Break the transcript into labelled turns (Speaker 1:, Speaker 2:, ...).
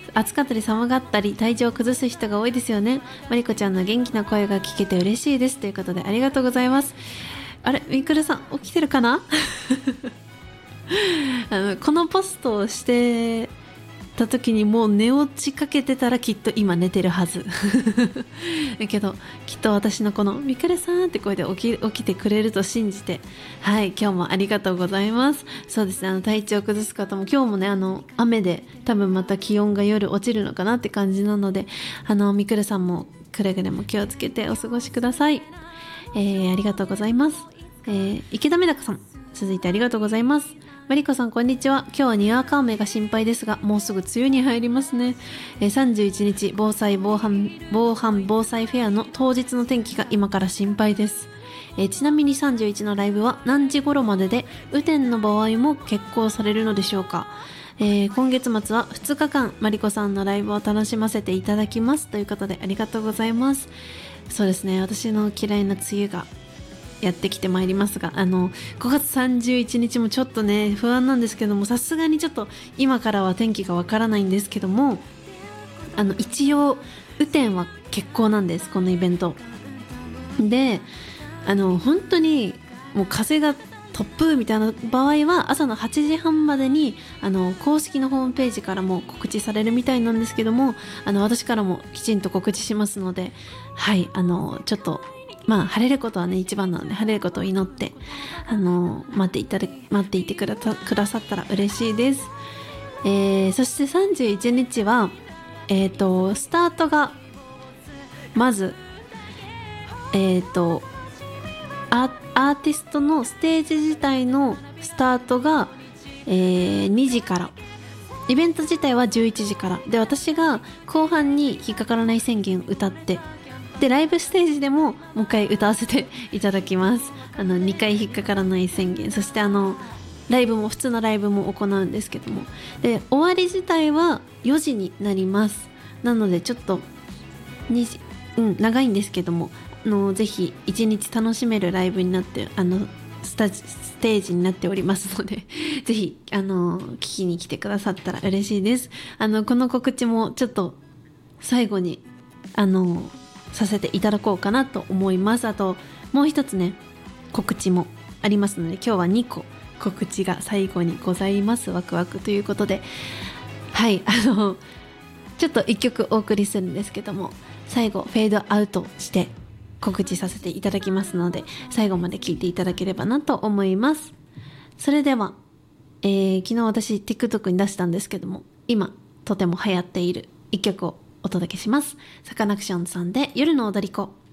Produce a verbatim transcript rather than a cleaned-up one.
Speaker 1: 暑かったり寒かったり体調を崩す人が多いですよね。まりこちゃんの元気な声が聞けて嬉しいですということで、ありがとうございます。あれ、みくるさん起きてるかなあのこのポストをしてた時にもう寝落ちかけてたらきっと今寝てるはずだけどきっと私のこのみくるさんって声で起き、起きてくれると信じて、はい、今日もありがとうございます。そうですね、あの体調を崩す方も今日もね、あの雨で多分また気温が夜落ちるのかなって感じなので、あのみくるさんもくれぐれも気をつけてお過ごしください。えー、ありがとうございます。えー、池田めだかさん、続いてありがとうございます。マリコさん、こんにちは。今日はにわか雨が心配ですが、もうすぐ梅雨に入りますね。えー、さんじゅういちにち防災防犯防犯防災フェアの当日の天気が今から心配です。えー、ちなみにさんじゅういちのライブは何時頃までで、雨天の場合も決行されるのでしょうか。えー、今月末はふつかかんマリコさんのライブを楽しませていただきますということで、ありがとうございます。そうですね、私の嫌いな梅雨がやってきてまいりますが、あのごがつさんじゅういちにちもちょっとね不安なんですけども、さすがにちょっと今からは天気がわからないんですけども、あの一応雨天は決行なんです、このイベントで。あの本当にもう風が突風みたいな場合は朝のはちじはんまでにあの公式のホームページからも告知されるみたいなんですけども、あの私からもきちんと告知しますので、はい、あのちょっとまあ晴れることはね一番なので、晴れることを祈ってあの待っていただ待っていてくださくださったら嬉しいです。えー、そしてさんじゅういちにちはえっ、ー、とスタートがまずえっ、ー、とア, アーティストのステージ自体のスタートが、えー、にじから、イベント自体はじゅういちじからで、私が後半に引っかからない宣言を歌って、でライブステージでももう一回歌わせていただきます。あのにかい引っかからない宣言、そしてあのライブも普通のライブも行うんですけども、で終わり自体はよじになります。なのでちょっとにじ、うん、長いんですけども、あのぜひ一日楽しめるライブになって、あのスタジステージになっておりますのでぜひあの聞きに来てくださったら嬉しいです。あのこの告知もちょっと最後にあのさせていただこうかなと思います。あともう一つね告知もありますので、今日はにこ告知が最後にございます。ワクワクということで、はいあのちょっといっきょくお送りするんですけども、最後フェードアウトして告知させていただきますので、最後まで聞いていただければなと思います。それでは、えー、昨日私 TikTok に出したんですけども、今とても流行っているいっきょくをお届けします。サカナクションさんで夜の踊り子。